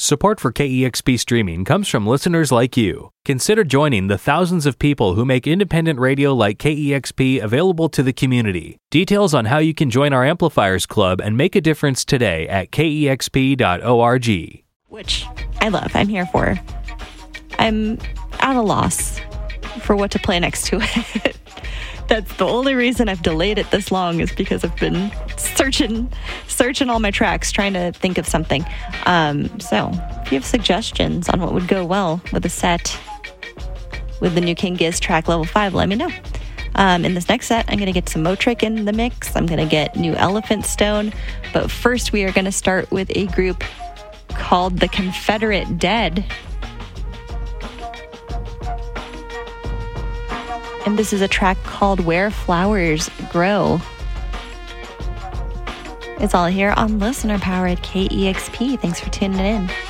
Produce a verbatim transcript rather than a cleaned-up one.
Support for K E X P streaming comes from listeners like you. Consider joining the thousands of people who make independent radio like K E X P available to the community. Details on how you can join our Amplifiers Club and make a difference today at K E X P dot org. Which I love. I'm here for. I'm at a loss for what to play next to it. That's the only reason I've delayed it this long, is because I've been searching searching all my tracks, trying to think of something. Um, so if you have suggestions on what would go well with a set with the new King Giz track Level five, let me know. Um, in this next set, I'm going to get some Motric in the mix. I'm going to get new Elephant Stone. But first, we are going to start with a group called The Confederate Dead. And this is a track called Where Flowers Grow. It's all here on Listener Powered K E X P. Thanks for tuning in.